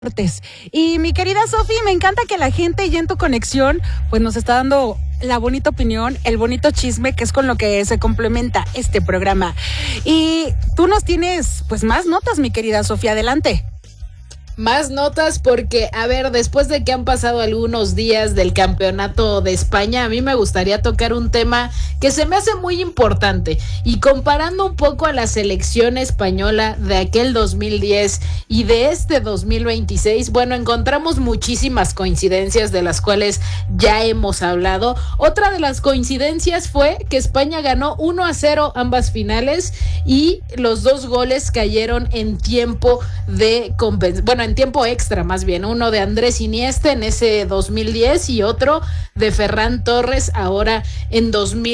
deportes. Y mi querida Sofi, me encanta que la gente ya en tu conexión pues nos está dando la bonita opinión, el bonito chisme, que es con lo que se complementa este programa. Y tú nos tienes pues más notas, mi querida Sofía, adelante. Más notas porque, a ver, después de que han pasado algunos días del Campeonato de España, a mí me gustaría tocar un tema que se me hace muy importante. Y comparando un poco a la selección española de aquel 2010 y de este 2026, bueno, encontramos muchísimas coincidencias de las cuales ya hemos hablado. Otra de las coincidencias fue que España ganó 1-0 ambas finales y los dos goles cayeron en tiempo de en tiempo extra más bien, uno de Andrés Iniesta en ese 2010 y otro de Ferran Torres ahora en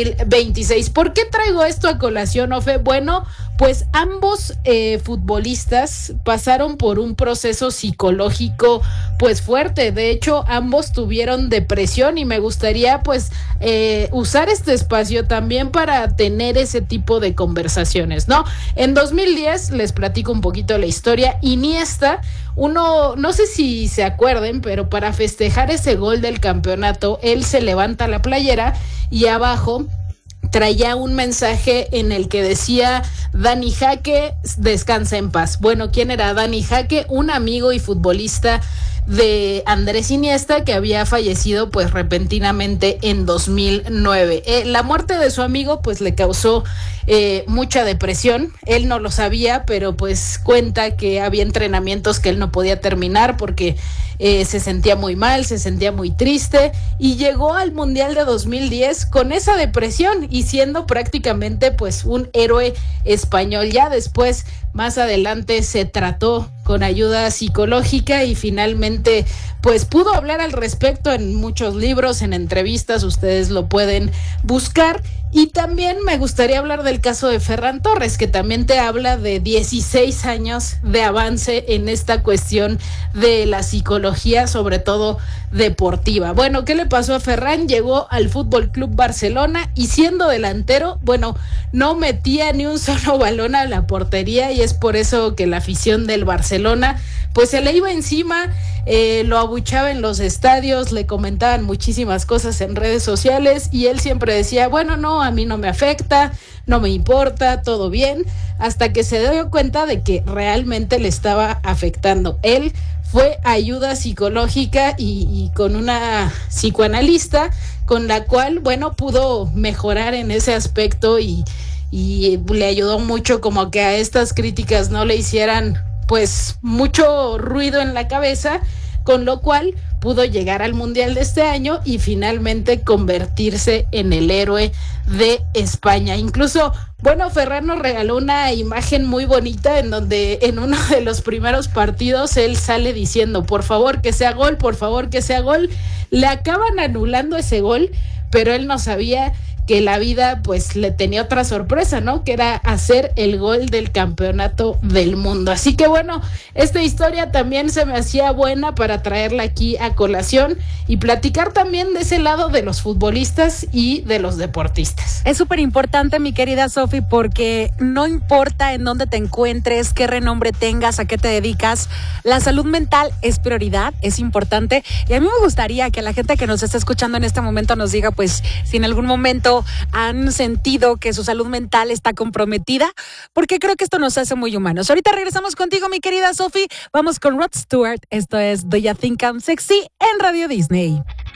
2026. ¿Por qué traigo esto a colación, Ofe? Bueno, pues ambos futbolistas pasaron por un proceso psicológico pues fuerte. De hecho, ambos tuvieron depresión y me gustaría pues usar este espacio también para tener ese tipo de conversaciones, ¿no? En 2010, les platico un poquito la historia, Iniesta, no sé si se acuerden, pero para festejar ese gol del campeonato, él se levanta la playera y abajo traía un mensaje en el que decía: Dani Jaque, descansa en paz. Bueno, ¿quién era Dani Jaque? Un amigo y futbolista de Andrés Iniesta que había fallecido pues repentinamente en 2009. La muerte de su amigo pues le causó mucha depresión. Él no lo sabía, pero pues cuenta que había entrenamientos que él no podía terminar porque se sentía muy mal, se sentía muy triste y llegó al Mundial de 2010 con esa depresión y siendo prácticamente pues un héroe español. Ya después, más adelante, se trató con ayuda psicológica y finalmente pues pudo hablar al respecto en muchos libros, en entrevistas, ustedes lo pueden buscar. Y también me gustaría hablar del caso de Ferran Torres, que también te habla de 16 años de avance en esta cuestión de la psicología, sobre todo deportiva. Bueno, ¿qué le pasó a Ferran? Llegó al Fútbol Club Barcelona y siendo delantero, bueno, no metía ni un solo balón a la portería y es por eso que la afición del Barcelona pues se le iba encima, lo abuchaba en los estadios, le comentaban muchísimas cosas en redes sociales y él siempre decía, bueno, no, a mí no me afecta, no me importa, todo bien, hasta que se dio cuenta de que realmente le estaba afectando. Él fue a ayuda psicológica y con una psicoanalista con la cual, bueno, pudo mejorar en ese aspecto y le ayudó mucho como que a estas críticas no le hicieran pues mucho ruido en la cabeza, con lo cual pudo llegar al Mundial de este año y finalmente convertirse en el héroe de España. Incluso, bueno, Ferran nos regaló una imagen muy bonita en donde en uno de los primeros partidos él sale diciendo, por favor que sea gol, por favor que sea gol. Le acaban anulando ese gol, pero él no sabía que la vida pues le tenía otra sorpresa, ¿no? Que era hacer el gol del campeonato del mundo. Así que bueno, esta historia también se me hacía buena para traerla aquí a colación y platicar también de ese lado de los futbolistas y de los deportistas. Es súper importante, mi querida Sofi, porque no importa en dónde te encuentres, qué renombre tengas, a qué te dedicas, la salud mental es prioridad, es importante. Y a mí me gustaría que la gente que nos está escuchando en este momento nos diga, pues, si en algún momento han sentido que su salud mental está comprometida, porque creo que esto nos hace muy humanos. Ahorita regresamos contigo, mi querida Sofi. Vamos con Rod Stewart. Esto es Do You Think I'm Sexy en Radio Disney.